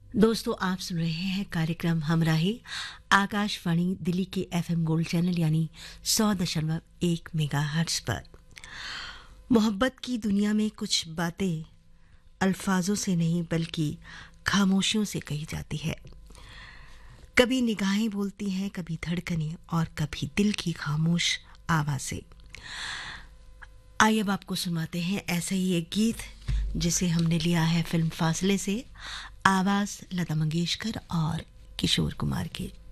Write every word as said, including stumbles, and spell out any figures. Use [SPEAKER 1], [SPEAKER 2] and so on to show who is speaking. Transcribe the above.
[SPEAKER 1] दोस्तों, आप सुन रहे हैं कार्यक्रम हमराही आकाशवाणी दिल्ली के एफएम गोल्ड चैनल यानी सौ दशमलव एक मेगा हर्ट्ज पर। मोहब्बत की दुनिया में कुछ बातें अल्फाजों से नहीं बल्कि खामोशियों से कही जाती है। कभी निगाहें बोलती हैं, कभी धड़कनें और कभी दिल की खामोश आवाजें। आइए अब आपको सुनाते हैं ऐसा ही एक गीत जिसे हमने लिया है फिल्म फासले से। आवाज लता मंगेशकर और किशोर कुमार की।